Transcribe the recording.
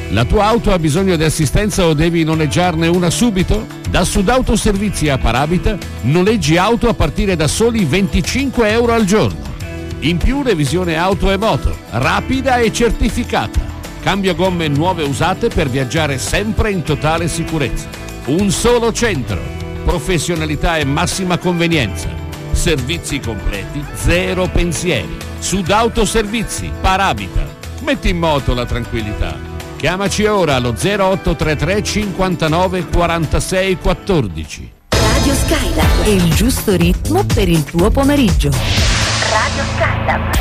La tua auto ha bisogno di assistenza o devi noleggiarne una subito? Da Sudautoservizi a Parabita noleggi auto a partire da soli 25 euro al giorno. In più revisione auto e moto, rapida e certificata. Cambio gomme nuove usate per viaggiare sempre in totale sicurezza. Un solo centro, professionalità e massima convenienza. Servizi completi, zero pensieri. Sudautoservizi, Parabita. Metti in moto la tranquillità. Chiamaci ora allo 0833 59 46 14. Radio Skylab, il giusto ritmo per il tuo pomeriggio. Radio Skylab.